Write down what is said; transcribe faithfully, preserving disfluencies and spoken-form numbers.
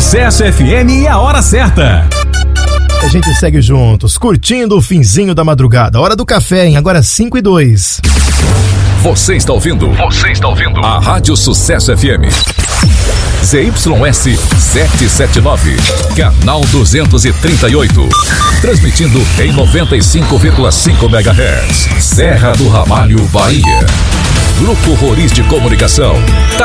Sucesso F M e a hora certa. A gente segue juntos, curtindo o finzinho da madrugada. Hora do café, hein? Agora cinco e dois. Você está ouvindo? Você está ouvindo? A Rádio Sucesso F M. Z Y S setecentos e setenta e nove, canal duzentos e trinta e oito. Transmitindo em noventa e cinco vírgula cinco megahertz. Serra do Ramalho, Bahia. Grupo Roriz de Comunicação.